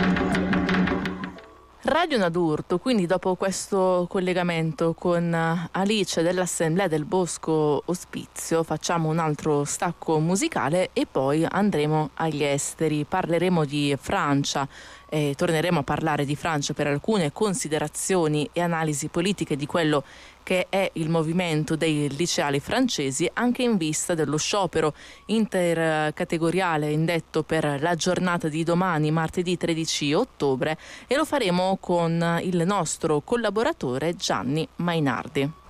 Radio Nadurto, quindi dopo questo collegamento con Alice dell'Assemblea del Bosco Ospizio facciamo un altro stacco musicale e poi andremo agli esteri, parleremo di Francia. Torneremo a parlare di Francia per alcune considerazioni e analisi politiche di quello che è il movimento dei liceali francesi, anche in vista dello sciopero intercategoriale indetto per la giornata di domani, martedì 13 ottobre, e lo faremo con il nostro collaboratore Gianni Mainardi.